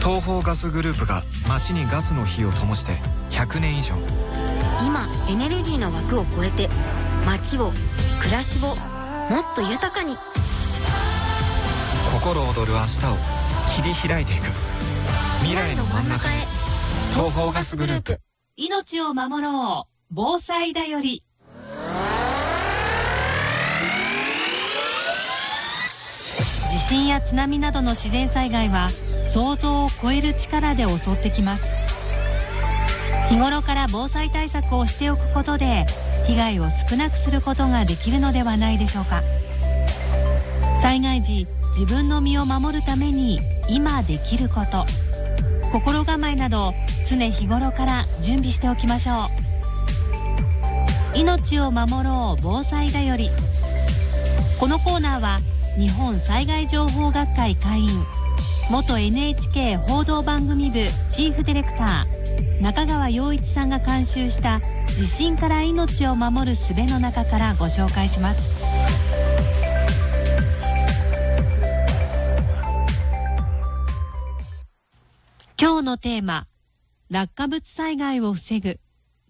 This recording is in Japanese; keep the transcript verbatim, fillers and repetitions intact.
東邦ガスグループが町にガスの火を灯してひゃくねん以上。 今エネルギーの枠を超えて町を暮らしをもっと豊かに。 心躍る明日を切り開いていく未来の真ん中へ。東邦ガスグループ。 命を守ろう防災だより。地震や津波などの自然災害は想像を超える力で襲ってきます。日頃から防災対策をしておくことで被害を少なくすることができるのではないでしょうか。災害時、自分の身を守るために今できること、心構えなど常日頃から準備しておきましょう。命を守ろう防災だより。このコーナーは日本災害情報学会会員、元 エヌエイチケー 報道番組部チーフディレクター中川陽一さんが監修した地震から命を守る術の中からご紹介します。今日のテーマ、落下物災害を防ぐ